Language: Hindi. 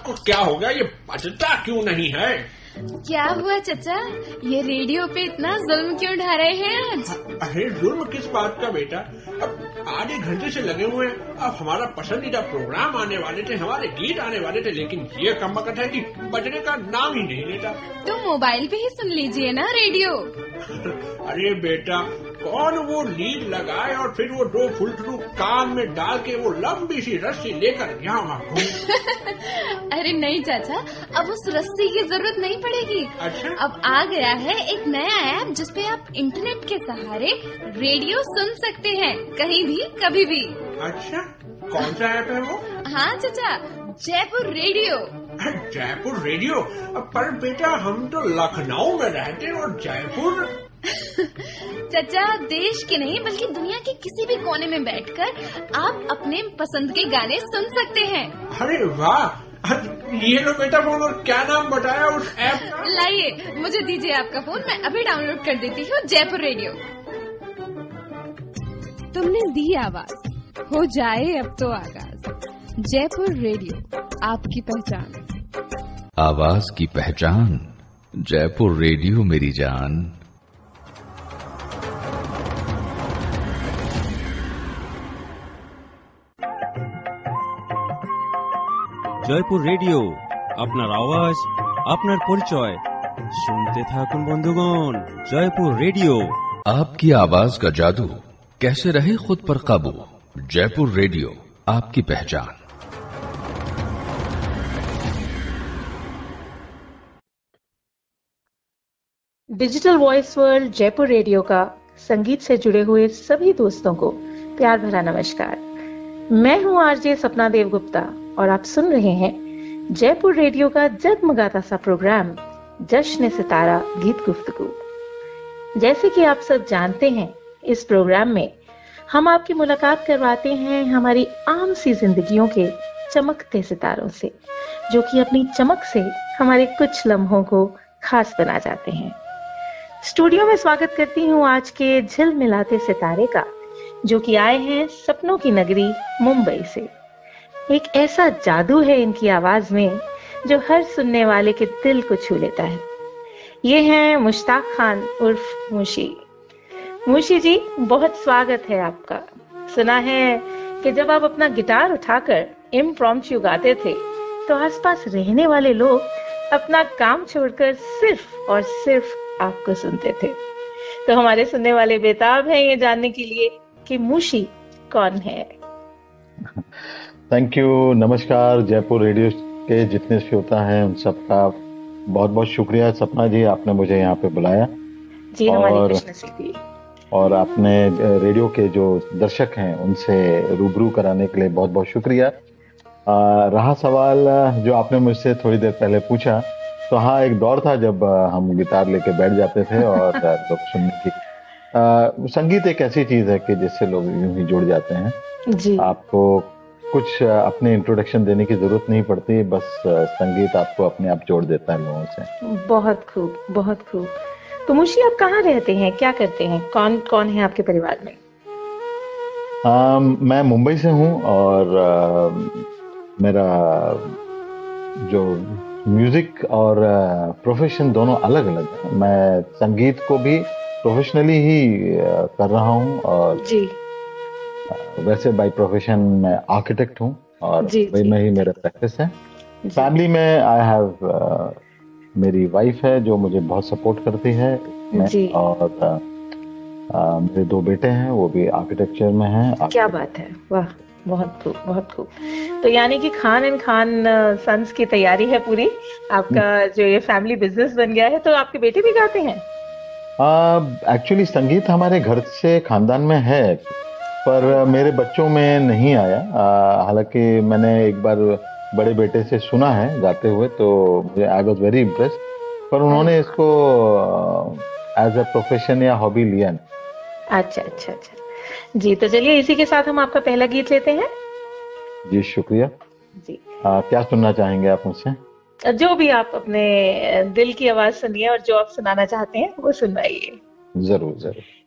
क्या हो गया, ये बजता क्यों नहीं है? क्या हुआ चचा, ये रेडियो पे इतना जुल्म क्यों ढा रहे हैं आज? अरे जुल्म किस बात का बेटा, अब आधे घंटे से लगे हुए हैं। अब हमारा पसंदीदा प्रोग्राम आने वाले थे, हमारे गीत आने वाले थे, लेकिन ये कमबख्त है कि बजने का नाम ही नहीं लेता। तो मोबाइल पे ही सुन लीजिए ना रेडियो। अरे बेटा, कौन वो लीड लगाए और फिर वो 2 फुलटू कान में डाल के वो लंबी सी रस्सी लेकर यहाँ वहाँ घूमे। अरे नहीं चाचा, अब उस रस्सी की जरूरत नहीं पड़ेगी। अच्छा? अब आ गया है एक नया ऐप जिसपे आप इंटरनेट के सहारे रेडियो सुन सकते हैं, कहीं भी कभी भी। अच्छा, कौन सा ऐप है वो? हाँ चाचा, जयपुर रेडियो। जयपुर रेडियो? पर बेटा, हम तो लखनऊ में रहते हैं और जयपुर। चाचा, देश के नहीं बल्कि दुनिया के किसी भी कोने में बैठकर आप अपने पसंद के गाने सुन सकते हैं। अरे वाह, ये लो बेटा फोन। और क्या नाम बताया उस ऐप का? लाइए, मुझे दीजिए आपका फोन, मैं अभी डाउनलोड कर देती हूँ जयपुर रेडियो। तुमने दी आवाज, हो जाए अब तो आगाज। जयपुर रेडियो, आपकी पहचान। आवाज की पहचान, जयपुर रेडियो मेरी जान। জয়পুর রেডিও, আপনার আওয়াজ, আপনার পরিচয়। শুনতে থাকুন বন্ধুগণ, জয়পুর রেডিও। आपकी आवाज का जादू, कैसे रहे खुद पर काबू। जयपुर रेडियो, आपकी पहचान। Digital voice world Jaipur radio का संगीत से जुड़े हुए सभी दोस्तों को प्यार भरा नमस्कार। मैं हूं आरजे सपना देव गुप्ता और आप सुन रहे हैं जयपुर रेडियो का जगमगाता सा प्रोग्राम जश्न सितारा गीत गुफ्तगू। जैसे कि आप सब जानते हैं, इस प्रोग्राम में हम आपकी मुलाकात करवाते हैं हमारी आम सी जिंदगियों के चमकते सितारों से, जो कि अपनी चमक से हमारे कुछ लम्हों को खास बना जाते हैं। स्टूडियो में स्वागत करती हूँ आज के झिलमिलाते सितारे का, जो कि आए हैं सपनों की नगरी मुंबई से। एक ऐसा जादू है इनकी आवाज में जो हर सुनने वाले के दिल को छू लेता है। ये हैं मुश्ताक खान उर्फ मूशी। मूशी जी, बहुत स्वागत है आपका। सुना है कि जब आप अपना गिटार उठाकर इम्प्रॉम्प्टू गाते थे तो आसपास रहने वाले लोग अपना काम छोड़कर सिर्फ और सिर्फ आपको सुनते थे। तो हमारे सुनने वाले बेताब हैं ये जानने के लिए कि मूशी कौन है। Thank you. नमस्कार। जयपुर रेडियो के जितने श्रोता हैं उन सबका बहुत बहुत शुक्रिया सपना जी, आपने मुझे यहाँ पे बुलाया जी। हमारी खुशनसीबी। और आपने रेडियो के जो दर्शक हैं उनसे रूबरू कराने के लिए बहुत बहुत शुक्रिया। रहा सवाल जो आपने मुझसे थोड़ी देर पहले पूछा, तो हाँ, एक दौर था जब हम गिटार लेके बैठ जाते थे और लोग सुनने की। संगीत एक ऐसी चीज है कि जिससे लोग यूं ही जुड़ जाते हैं जी। आपको कुछ अपने इंट्रोडक्शन देने की जरूरत नहीं पड़ती, बस संगीत आपको अपने आप जोड़ देता है लोगों से। बहुत खूब, बहुत खूब। तो मूशी, आप कहाँ रहते हैं, क्या करते हैं, कौन कौन है आपके परिवार में? मैं मुंबई से हूँ और मेरा जो म्यूजिक और प्रोफेशन दोनों अलग अलग है। मैं संगीत को भी प्रोफेशनली ही कर रहा हूँ और जी। वैसे बाय प्रोफेशन मैं आर्किटेक्ट हूँ और वही में ही मेरा प्रैक्टिस है। फैमिली में आई हैव मेरी वाइफ है जो मुझे बहुत सपोर्ट करती है और मेरे 2 बेटे हैं, वो भी आर्किटेक्चर में हैं। क्या बात है, वाह, बहुत खूब, बहुत खूब। तो यानी कि खान एंड खान सन्स की तैयारी है पूरी। आपका जो ये फैमिली बिजनेस बन गया है, तो आपके बेटे भी गाते हैं? एक्चुअली संगीत हमारे घर से खानदान में है, पर मेरे बच्चों में नहीं आया। हालांकि मैंने एक बार बड़े बेटे से सुना है गाते हुए, तो मुझे आई वाज वेरी इम्प्रेस्ड, पर उन्होंने इसको एज अ प्रोफेशन या हॉबी लिया नहीं। अच्छा अच्छा अच्छा जी। तो चलिए इसी के साथ हम आपका पहला गीत लेते हैं। जी शुक्रिया जी। क्या सुनना चाहेंगे आप मुझसे? जो भी आप अपने दिल की आवाज सुनिए और जो आप सुनाना चाहते हैं वो सुनवाइए। जरूर जरूर।